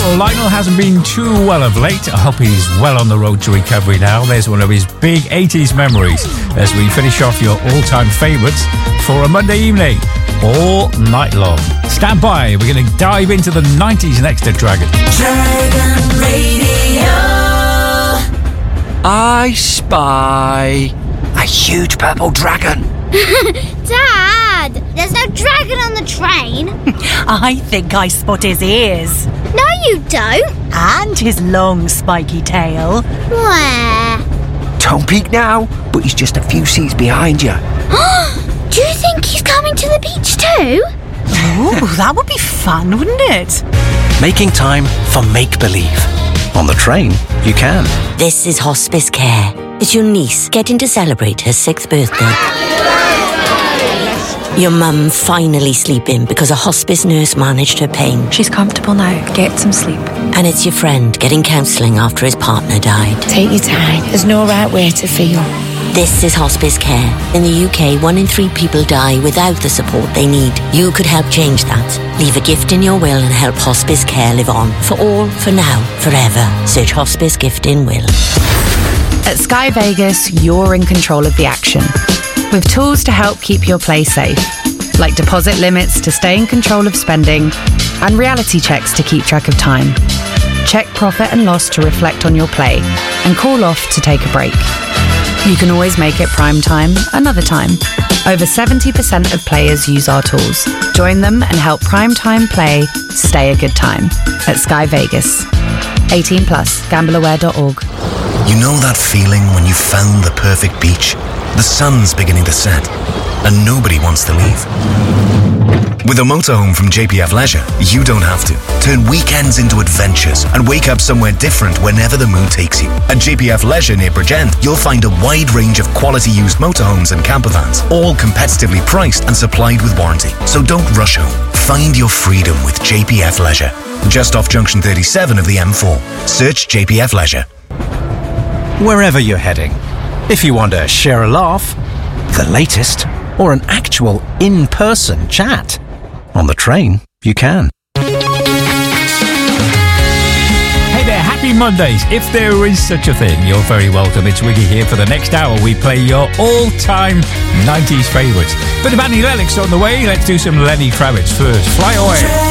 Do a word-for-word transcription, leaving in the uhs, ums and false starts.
Well, Lionel hasn't been too well of late. I hope he's well on the road to recovery now. There's one of his big eighties memories as we finish off your all-time favourites for a Monday evening, all night long. Stand by, we're going to dive into the nineties next to Dragon. Dragon Radio. I spy a huge purple dragon. Dad, there's no dragon on the train. I think I spot his ears. No, you don't. And his long spiky tail. Where? Don't peek now, but he's just a few seats behind you. Do you think he's coming to the beach too? Ooh, that would be fun, wouldn't it? Making time for make-believe. On the train, you can. This is Hospice Care. It's your niece getting to celebrate her sixth birthday. Your mum finally sleeping because a hospice nurse managed her pain. She's comfortable now. Get some sleep. And it's your friend getting counselling after his partner died. Take your time. There's no right way to feel. This is Hospice Care. In the U K, one in three people die without the support they need. You could help change that. Leave a gift in your will and help Hospice Care live on. For all, for now, forever. Search Hospice Gift in Will. At Sky Vegas, you're in control of the action. With tools to help keep your play safe, like deposit limits to stay in control of spending, and reality checks to keep track of time. Check profit and loss to reflect on your play, and call off to take a break. You can always make it prime time another time. Over seventy percent of players use our tools. Join them and help prime time play stay a good time at Sky Vegas. eighteen plus, gamble aware dot org. You know that feeling when you found the perfect beach? The sun's beginning to set, and nobody wants to leave. With a motorhome from J P F Leisure, you don't have to. Turn weekends into adventures and wake up somewhere different whenever the mood takes you. At J P F Leisure near Bridgend, you'll find a wide range of quality used motorhomes and campervans, all competitively priced and supplied with warranty. So don't rush home. Find your freedom with J P F Leisure. Just off junction thirty-seven of the M four. Search J P F Leisure. Wherever you're heading, if you want to share a laugh, the latest, or an actual in-person chat, on the train, you can. Hey there, happy Mondays. If there is such a thing, you're very welcome. It's Wiggy here. For the next hour, we play your all-time nineties favourites. Bit of Annie Lennox on the way. Let's do some Lenny Kravitz first. Fly away.